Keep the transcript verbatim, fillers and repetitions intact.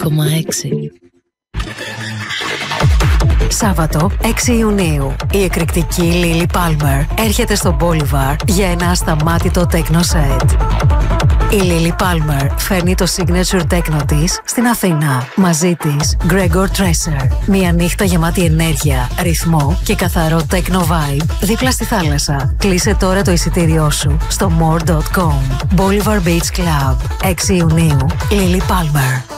κόμμα έξι. Σάββατο έξι Ιουνίου, η εκρηκτική Lily Palmer έρχεται στο Bolivar για ένα ασταμάτητο techno set. Η Lily Palmer φέρνει το signature techno της στην Αθήνα. Μαζί της Gregor Tresser. Μια νύχτα γεμάτη ενέργεια, ρυθμό και καθαρό techno vibe δίπλα στη θάλασσα. Κλείσε τώρα το εισιτήριό σου στο more τελεία com. Bolivar Beach Club. έξι Ιουνίου, Lily Palmer.